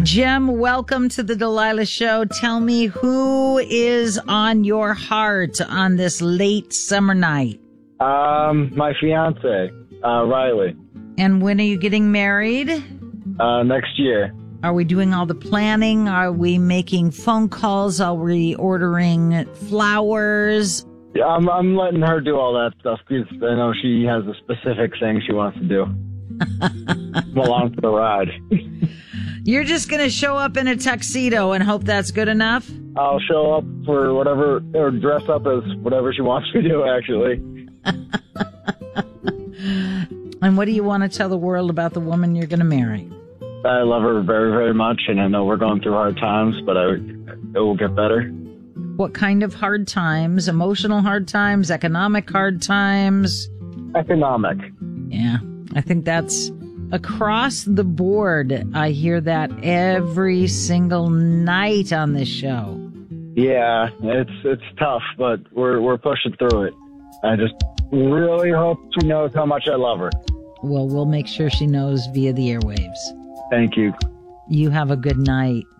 Jem, welcome to the Delilah Show. Tell me, who is on your heart on this late summer night? My fiance, Riley. And when are you getting married? Next year. Are we doing all the planning? Are we making phone calls? Are we ordering flowers? Yeah, I'm letting her do all that stuff because I know she has a specific thing she wants to do. I'm along for the ride. You're just going to show up in a tuxedo and hope that's good enough? I'll show up for whatever, or dress up as whatever she wants to do, actually. And what do you want to tell the world about the woman you're going to marry? I love her very, very much, and I know we're going through hard times, but it will get better. What kind of hard times? Emotional hard times? Economic hard times? Economic. Yeah, I think that's across the board. I hear that every single night on this show. Yeah, it's tough, but we're pushing through it. I just really hope she knows how much I love her. Well, we'll make sure she knows via the airwaves. Thank you. You have a good night.